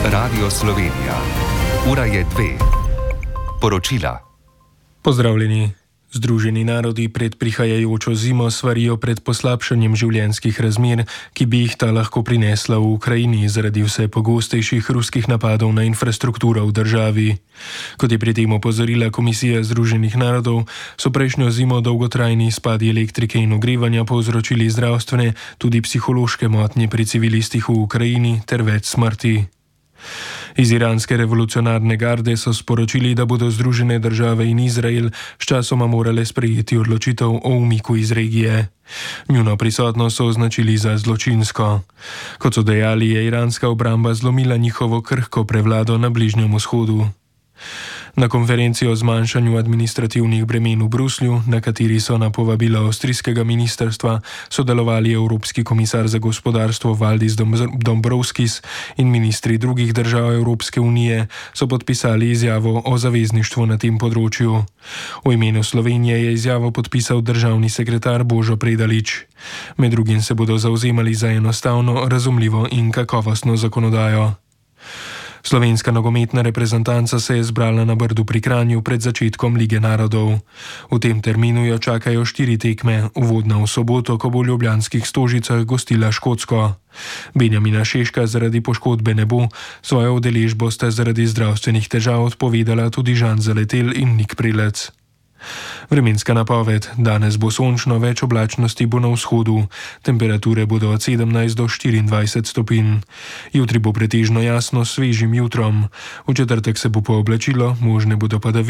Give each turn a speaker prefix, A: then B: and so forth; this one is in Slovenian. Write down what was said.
A: Radio Slovenija. Ura je 2. Poročila.
B: Pozdravljeni. Združeni narodi pred prihajajočo zimo svarijo pred poslabšanjem življenjskih razmer, ki bi jih ta lahko prinesla v Ukrajini zaradi vse pogostejših ruskih napadov na infrastrukturo v državi. Kot je pri tem opozorila Komisija Združenih narodov, so prejšnjo zimo dolgotrajni izpadi elektrike in ogrevanja povzročili zdravstvene, tudi psihološke motnje pri civilistih v Ukrajini ter več smrti. Iz iranske revolucionarne garde so sporočili, da bodo Združene države in Izrael sčasoma morale sprejeti odločitev o umiku iz regije. Njuno prisotnost so označili za zločinsko. Kot so dejali, je iranska obramba zlomila njihovo krhko prevlado na Bližnjem vzhodu. Na konferenci o zmanjšanju administrativnih bremen v Bruslju, na kateri so na povabilo avstrijskega ministrstva sodelovali Evropski komisar za gospodarstvo Valdis Dombrovskis in ministri drugih držav Evropske unije, so podpisali izjavo o zavezništvu na tem področju. V imenu Slovenije je izjavo podpisal državni sekretar Božo Predalič. Med drugim se bodo zavzemali za enostavno, razumljivo in kakovostno zakonodajo. Slovenska nogometna reprezentanca se je zbrala na Brdu pri Kranju pred začetkom Lige narodov. V tem terminu jo čakajo 4 tekme, uvodna v soboto, ko bo v ljubljanskih Stožicah gostila Škotsko. Benjamina Šeška zaradi poškodbe ne bo, svojo udeležbo sta zaradi zdravstvenih težav odpovedala tudi Žan Zaletel in Nik Prelec. Vremenska napoved. Danes bo sončno, več oblačnosti bo na vzhodu. Temperature bodo od 17 do 24 stopinj. Jutri bo pretežno jasno s svežim jutrom. V četrtek se bo pooblačilo, možne bodo padavine.